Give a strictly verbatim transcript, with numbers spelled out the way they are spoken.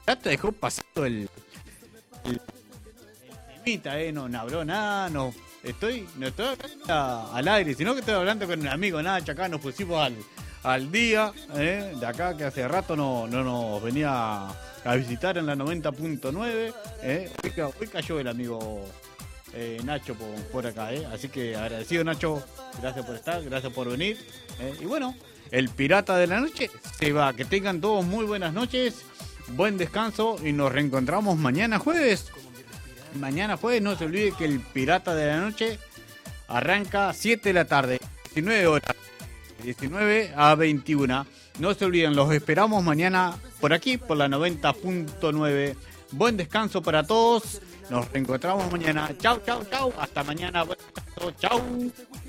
Tato dejó pasando el, el, el temita, eh, no, no habló nada, no estoy, no estoy hablando al aire, sino que estoy hablando con un amigo Nacho, acá nos pusimos al, al día, eh, de acá que hace rato no, no nos venía a visitar en la noventa punto nueve, eh, hoy, hoy cayó el amigo eh, Nacho por, por acá, eh, así que agradecido Nacho, gracias por estar, gracias por venir, eh, y bueno, el pirata de la noche se va, que tengan todos muy buenas noches. Buen descanso y nos reencontramos mañana jueves. Mañana jueves no se olvide que el Pirata de la Noche arranca siete de la tarde, diecinueve horas, diecinueve a veintiuna. No se olviden, los esperamos mañana por aquí, por la noventa punto nueve. Buen descanso para todos. Nos reencontramos mañana. Chau, chau, chau. Hasta mañana. Buen descanso. Chau.